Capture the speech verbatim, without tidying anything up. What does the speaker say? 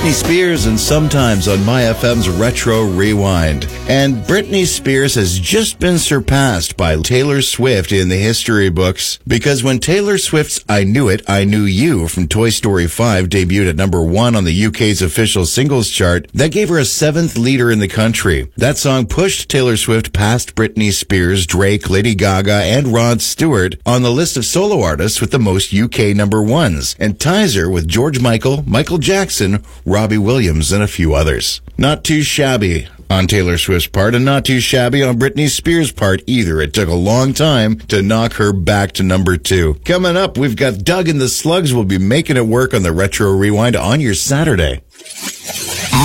Britney Spears, and sometimes on My F M's Retro Rewind. And Britney Spears has just been surpassed by Taylor Swift in the history books, because when Taylor Swift's I Knew It, I Knew You from Toy Story five debuted at number one on the U K's official singles chart, that gave her a seventh leader in the country. That song pushed Taylor Swift past Britney Spears, Drake, Lady Gaga, and Rod Stewart on the list of solo artists with the most U K number ones, and ties her with George Michael, Michael Jackson, Robbie Williams, and a few others. Not too shabby on Taylor Swift's part, and not too shabby on Britney Spears' part either. It took a long time to knock her back to number two. Coming up, we've got Doug and the Slugs. Will be making it work on the Retro Rewind on your Saturday.